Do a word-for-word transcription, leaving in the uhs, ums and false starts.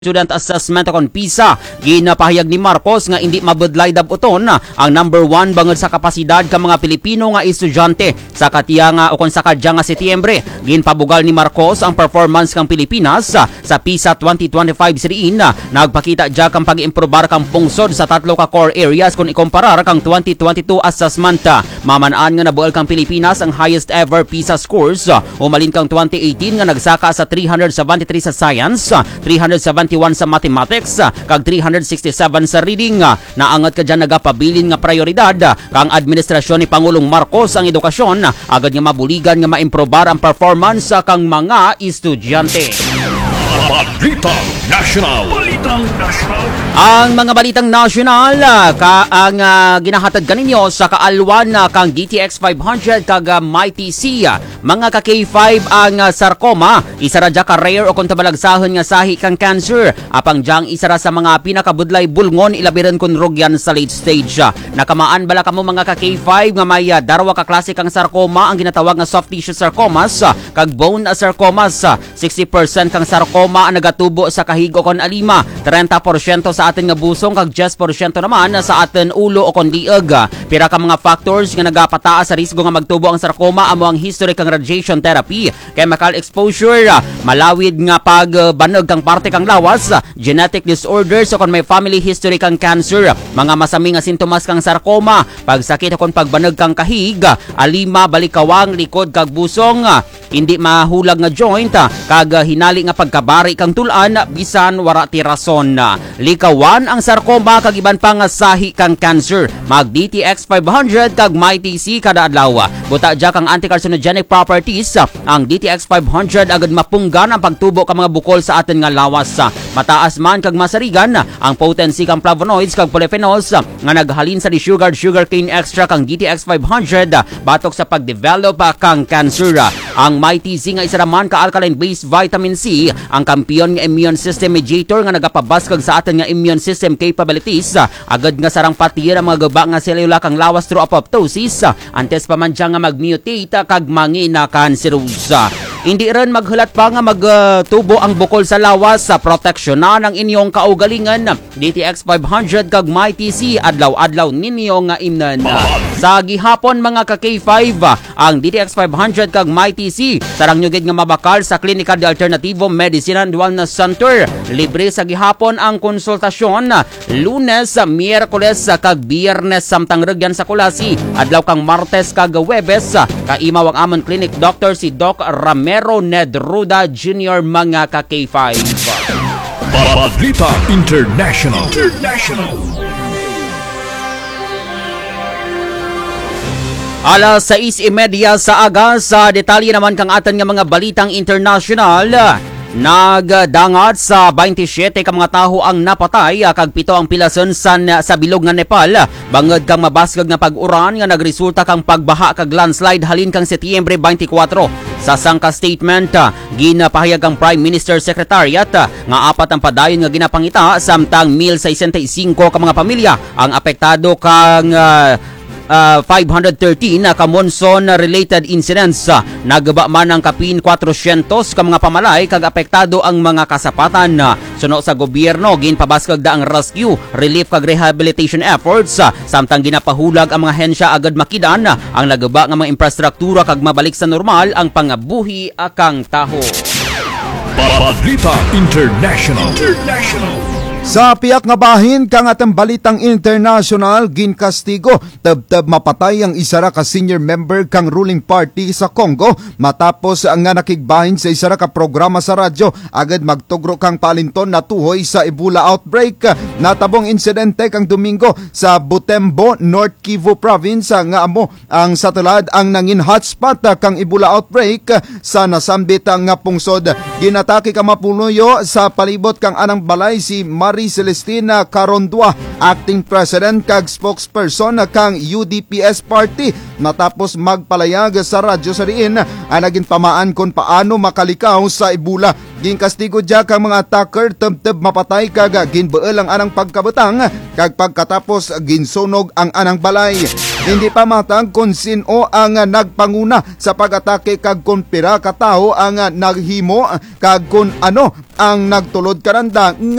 Student Assessment kon PISA. Ginapahayag ni Marcos nga hindi mabudlay dabuton ang number one bangod sa kapasidad ka mga Pilipino nga estudyante sa katiya nga o kon sa kadya nga Setyembre. Ginpabugal ni Marcos ang performance kang Pilipinas sa PISA twenty twenty-five siriin. Nagpakita dya kang pag-improbar kang pungsod sa tatlo ka core areas kung ikomparar kang twenty twenty-two assessment. Mamanaan nga nabual kang Pilipinas ang highest ever PISA scores. Umalin kang twenty eighteen nga nagsaka sa three hundred seventy-three sa science, three hundred seventy-one sa mathematics, kag three hundred sixty-seven sa reading. Naangat ka dyan nagapabilin nga prioridad kang administrasyon ni Pangulong Marcos ang edukasyon agad nga mabuligan nga maimprobar ang performance kang mga estudyante. Balitang National. Balitang National. Ang mga balitang nasyonal ka ang uh, ginahatag kaninyo sa kaalwan uh, kang D T X five hundred kag uh, Mighty C. Mga ka K five ang uh, sarcoma, isa ra ka rare o kung tabalagsahon nga sahi kang cancer. Apang jang isa ra sa mga pinakabudlay bulngon ilabiran kun rogyan sa late stage. Nakamaan bala kamo mga ka K five nga may uh, darwa ka klase kang sarcoma ang ginatawag nga soft tissue sarcomas uh, kag bone uh, sarcomas. Uh, sixty percent kang sarcoma ang nagatubo sa kahig o kon alima, thirty percent sa atin nga busong kag ten percent naman sa atin ulo o kon dieg. Pira ka mga factors nga nagapataas sa risgo nga magtubo ang sarcoma amo ang history kang radiation therapy, chemical exposure, malawid nga pagbanag kang parte kang lawas, genetic disorders o kon may family history kang cancer, mga masami nga sintomas kang sarcoma, pagsakit o kon pagbanag kang kahig, alima, balikawang, likod kag busong, hindi mahulag nga joint, kag hinali nga pagkabari kang tulan bisan wara ti rason. Likawan ang sarcoma kag iban pa nga sahi kang cancer. Mag D T X five hundred kag Mighty C kada adlaw. Buta dya kang anti-carcinogenic properties. Ang D T X five hundred agad mapunggan ang pagtubo ka mga bukol sa atin nga lawas. Mataas man kag masarigan ang potency kang flavonoids kag polyphenols nga naghalin sa di-sugared sugarcane extra kang D T X five hundred batok sa pagdevelop kang cancer. Ang Mighty C nga isa raman ka alkaline-based vitamin C ang kampiyon nga immune system mediator nga nagapabaskag sa atin nga immune system capabilities. Agad nga sarang patiyer ang mga gaba nga selula kang lawas through apoptosis. Antes pa man dyan nga mag-mutate kag mangina cancerosa. Hindi rin maghulat pa nga magtubo uh, ang bukol sa lawas sa proteksyonan ang inyong kaugalingan. D T X five hundred kag Mighty C adlaw-adlaw ninyo nga imnan. Sa gihapon mga ka K five, ang D T X five hundred kag Mighty C sarang nyugid nga mabakal sa Klinika de Alternativo Medicine and Wellness Center. Libre sa gihapon ang konsultasyon Lunes, Miyerkules kag Biyernes samtang regyan sa Kulasi. Adlaw kang Martes kag Huwebes kaimaw ang amon clinic doctor si Doc Ramiro Nedruda Junior mga ka K five. Balita International. International. Alas sais imedya sa aga sa detalye naman kang atan nga mga balitang international. Nagdangat sa twenty-seven ka mga taho ang napatay kag pito ang pilason sa, sa bilog nga Nepal. Bangod kang mabasgag nga pag-uran nga nagresulta kang pagbaha kag landslide halin kang Setyembre twenty-four. Sa sangka statement, ginapahayag ang Prime Minister Secretariat nga apat ang padayon nga ginapangita samtang one thousand sixty-five ka mga pamilya ang apektado kang uh, Uh, five hundred thirteen na uh, monsoon-related incidents. Uh, nagaba man ang kapin four hundred ka mga pamalay kag apektado ang mga kasapatan. Uh, suno sa gobyerno, ginpabaskag da ang rescue, relief kag rehabilitation efforts. Uh, samtang ginapahulag ang mga hensya agad makidan uh, ang nagaba nga mga infrastruktura kag mabalik sa normal ang pangabuhi akang taho. Balita International. International. Sa piyak nga bahin kang atang balitang international, ginkastigo tab-tab mapatay ang isa ra ka senior member kang ruling party sa Congo matapos ang nga nakigbahin sa isa ra ka programa sa radyo. Agad magtugro kang palinton na tuhoy sa Ebola outbreak. Natabong insidente kang Domingo sa Butembo, North Kivu province nga amo ang satulad ang nangin hotspot kang Ebola outbreak sa nasambit nga pungsod. Ginatake ka mapunuyo sa palibot kang anang balay si Marie Celestina Carondua, acting president kag spokesperson kang U D P S party, natapos magpalayag sa radyo sa diin ang naging pamaan kung paano makalikaw sa Ebola. Ginkastigo dya kang mga attacker teb-teb mapatay kag ginbeul ang anang pagkabutang kag pagkatapos ginsunog ang anang balay. Hindi pa matang kung sino ang ah, nagpanguna sa pag-atake kag kung pira ka tawo ang ah, naghimo kag kung ano ang nagtulod karanda